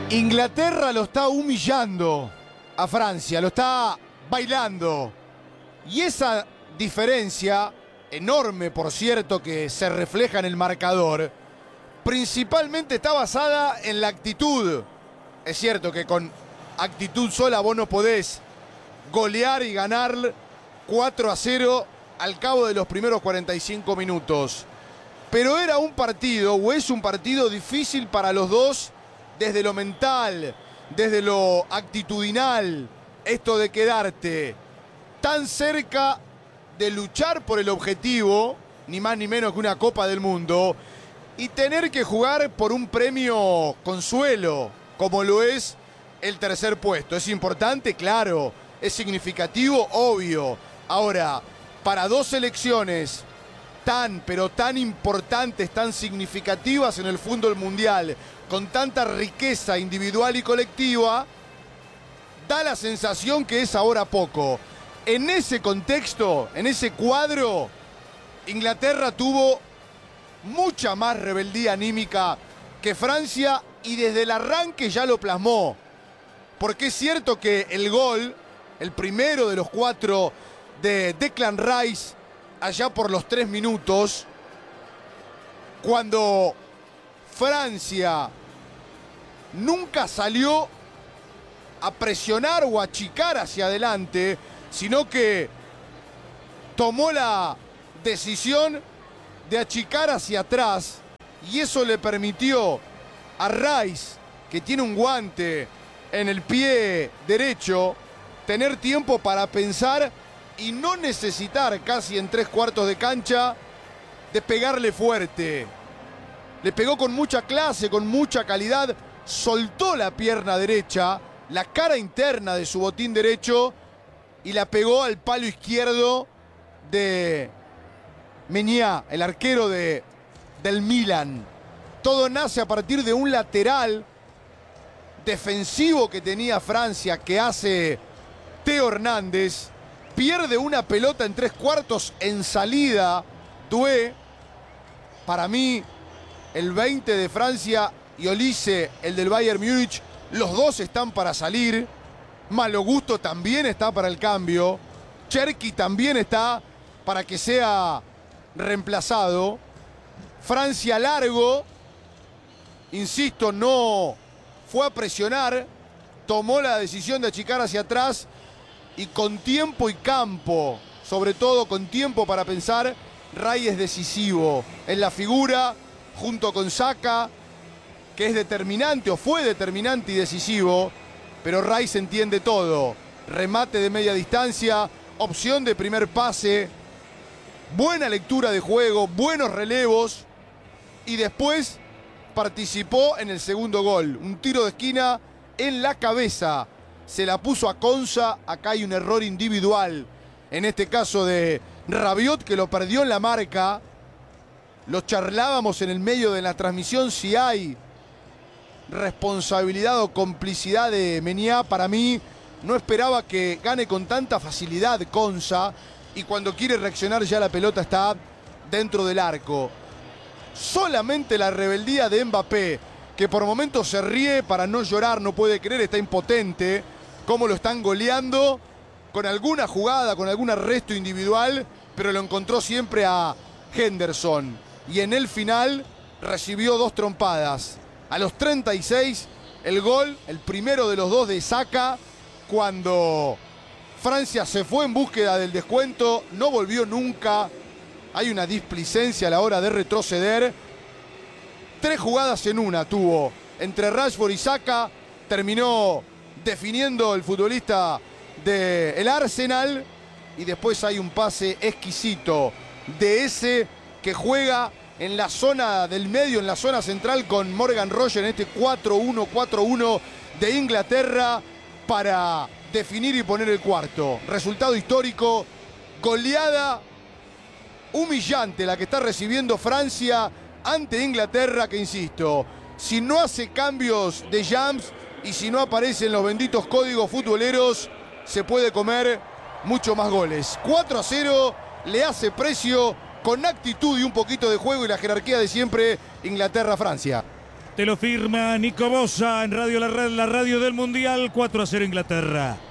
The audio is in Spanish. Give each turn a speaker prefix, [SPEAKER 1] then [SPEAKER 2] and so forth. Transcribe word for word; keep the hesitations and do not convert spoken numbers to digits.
[SPEAKER 1] Inglaterra lo está humillando a Francia, lo está bailando. Y esa diferencia, enorme por cierto, que se refleja en el marcador, principalmente está basada en la actitud. Es cierto que con actitud sola vos no podés golear y ganar cuatro a cero al cabo de los primeros cuarenta y cinco minutos. Pero era un partido, o es un partido difícil para los dos, desde lo mental, desde lo actitudinal. Esto de quedarte tan cerca de luchar por el objetivo, ni más ni menos que una Copa del Mundo, y tener que jugar por un premio consuelo, como lo es el tercer puesto. ¿Es importante? Claro. ¿Es significativo? Obvio. Ahora, para dos selecciones tan, pero tan importantes, tan significativas en el fútbol mundial, con tanta riqueza individual y colectiva, da la sensación que es ahora poco. En ese contexto, en ese cuadro, Inglaterra tuvo mucha más rebeldía anímica que Francia y desde el arranque ya lo plasmó. Porque es cierto que el gol, el primero de los cuatro de Declan Rice, allá por los tres minutos, cuando Francia nunca salió a presionar o a achicar hacia adelante, sino que tomó la decisión de achicar hacia atrás, y eso le permitió a Rice, que tiene un guante en el pie derecho, tener tiempo para pensar y no necesitar casi en tres cuartos de cancha de pegarle fuerte. Le pegó con mucha clase, con mucha calidad, soltó la pierna derecha, la cara interna de su botín derecho, y la pegó al palo izquierdo de Meñá, el arquero de, del Milan. Todo nace a partir de un lateral defensivo que tenía Francia, que hace Teo Hernández. Pierde una pelota en tres cuartos en salida. Doué, para mí, el veinte de Francia, y Olise, el del Bayern Múnich, los dos están para salir. Malo Gusto también está para el cambio. Cherki también está para que sea reemplazado. Francia largo, insisto, no fue a presionar, tomó la decisión de achicar hacia atrás y con tiempo y campo, sobre todo con tiempo para pensar, Ray es decisivo. Es la figura, junto con Saka, que es determinante o fue determinante y decisivo, pero Ray se entiende todo. Remate de media distancia, opción de primer pase, buena lectura de juego, buenos relevos, y después participó en el segundo gol. Un tiro de esquina en la cabeza. Se la puso a Konsa. Acá hay un error individual, en este caso de Rabiot, que lo perdió en la marca. Lo charlábamos en el medio de la transmisión, si hay responsabilidad o complicidad de Meñá. Para mí, no esperaba que gane con tanta facilidad Konsa, y cuando quiere reaccionar ya la pelota está dentro del arco. Solamente la rebeldía de Mbappé, que por momentos se ríe para no llorar, no puede creer, está impotente, cómo lo están goleando, con alguna jugada, con algún arresto individual, pero lo encontró siempre a Henderson. Y en el final recibió dos trompadas. A los treinta y seis, el gol, el primero de los dos de Saka, cuando Francia se fue en búsqueda del descuento, no volvió nunca. Hay una displicencia a la hora de retroceder. Tres jugadas en una tuvo entre Rashford y Saka. Terminó definiendo el futbolista del Arsenal. Y después hay un pase exquisito de ese que juega en la zona del medio, en la zona central, con Morgan Roger en este cuatro uno cuatro uno de Inglaterra, para definir y poner el cuarto. Resultado histórico, goleada humillante la que está recibiendo Francia ante Inglaterra, que insisto, si no hace cambios de jams y si no aparecen los benditos códigos futboleros, se puede comer mucho más goles. cuatro a cero le hace precio, con actitud y un poquito de juego y la jerarquía de siempre, Inglaterra-Francia.
[SPEAKER 2] Te lo firma Nico Bosa en Radio La Red, la radio del Mundial. cuatro a cero Inglaterra.